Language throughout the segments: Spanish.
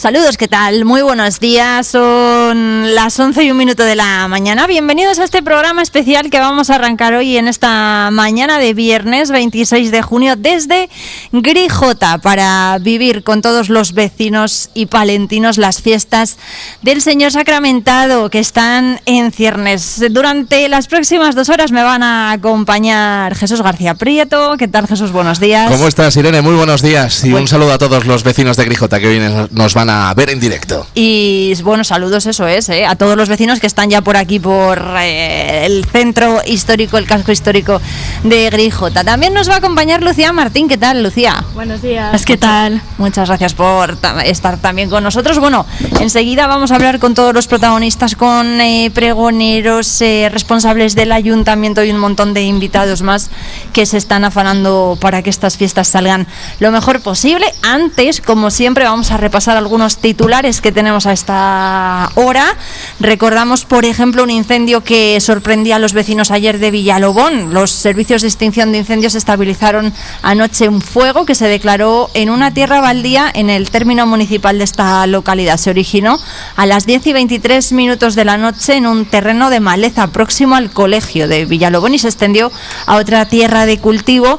Saludos, ¿qué tal? Muy buenos días, son las 11:01 de la mañana. Bienvenidos a este programa especial que vamos a arrancar hoy en esta mañana de viernes 26 de junio desde Grijota para vivir con todos los vecinos y palentinos las fiestas del Señor Sacramentado que están en ciernes. Durante las próximas 2 horas me van a acompañar Jesús García Prieto. ¿Qué tal, Jesús? Buenos días. ¿Cómo estás, Irene? Muy buenos días y un saludo a todos los vecinos de Grijota que hoy nos van a ver en directo. Y bueno, saludos, eso es, a todos los vecinos que están ya por aquí, por el centro histórico, el casco histórico de Grijota. También nos va a acompañar Lucía Martín. ¿Qué tal, Lucía? Buenos días. ¿Qué tal? Muchas gracias por estar también con nosotros. Bueno, enseguida vamos a hablar con todos los protagonistas, con pregoneros, responsables del ayuntamiento y un montón de invitados más que se están afanando para que estas fiestas salgan lo mejor posible. Antes, como siempre, vamos a repasar algunos titulares que tenemos a esta hora. Recordamos, por ejemplo, un incendio que sorprendía a los vecinos ayer de Villalobón. Los servicios de extinción de incendios estabilizaron anoche un fuego que se declaró en una tierra baldía en el término municipal de esta localidad. Se originó a las 10:23 de la noche en un terreno de maleza próximo al colegio de Villalobón y se extendió a otra tierra de cultivo.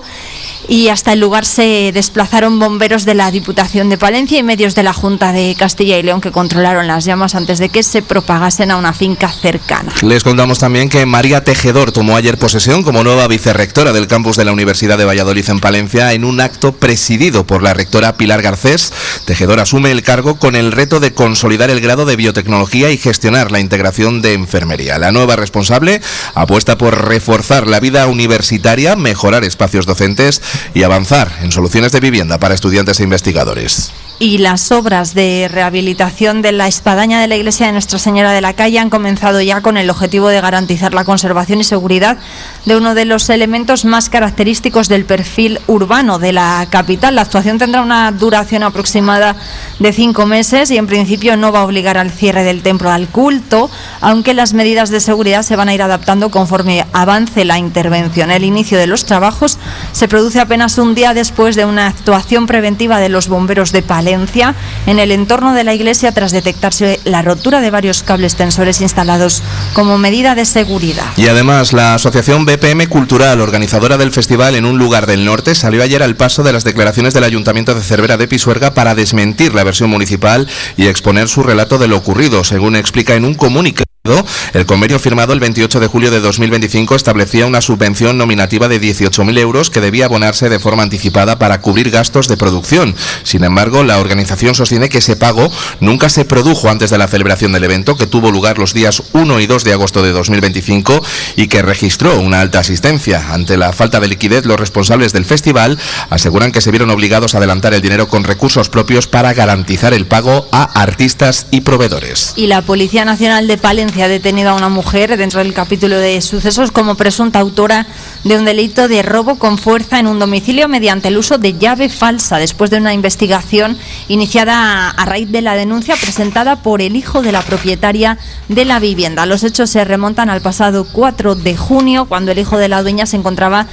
Y hasta el lugar se desplazaron bomberos de la Diputación de Palencia y medios de la Junta de Castilla y León que controlaron las llamas antes de que se propagasen a una finca cercana. Les contamos también que María Tejedor tomó ayer posesión como nueva vicerrectora del campus de la Universidad de Valladolid en Palencia en un acto presidido por la rectora Pilar Garcés. Tejedor asume el cargo con el reto de consolidar el grado de biotecnología y gestionar la integración de enfermería. La nueva responsable apuesta por reforzar la vida universitaria, mejorar espacios docentes y avanzar en soluciones de vivienda para estudiantes e investigadores. Y las obras de rehabilitación de la espadaña de la iglesia de Nuestra Señora de la Calle han comenzado ya con el objetivo de garantizar la conservación y seguridad de uno de los elementos más característicos del perfil urbano de la capital. La actuación tendrá una duración aproximada de 5 meses y en principio no va a obligar al cierre del templo al culto, aunque las medidas de seguridad se van a ir adaptando conforme avance la intervención. El inicio de los trabajos se produce apenas un día después de una actuación preventiva de los bomberos de Palencia en el entorno de la iglesia tras detectarse la rotura de varios cables tensores instalados como medida de seguridad. Y además la asociación BPM Cultural, organizadora del festival En un lugar del norte, salió ayer al paso de las declaraciones del Ayuntamiento de Cervera de Pisuerga para desmentir la versión municipal y exponer su relato de lo ocurrido. Según explica en un comunicado, el convenio firmado el 28 de julio de 2025 establecía una subvención nominativa de 18.000 euros que debía abonarse de forma anticipada para cubrir gastos de producción. Sin embargo, la organización sostiene que ese pago nunca se produjo antes de la celebración del evento, que tuvo lugar los días 1 y 2 de agosto de 2025 y que registró una alta asistencia. Ante la falta de liquidez, los responsables del festival aseguran que se vieron obligados a adelantar el dinero con recursos propios para garantizar el pago a artistas y proveedores. Y la Policía Nacional de Palencia ha detenido a una mujer dentro del capítulo de sucesos como presunta autora de un delito de robo con fuerza en un domicilio mediante el uso de llave falsa, después de una investigación iniciada a raíz de la denuncia presentada por el hijo de la propietaria de la vivienda. Los hechos se remontan al pasado 4 de junio, cuando el hijo de la dueña se encontraba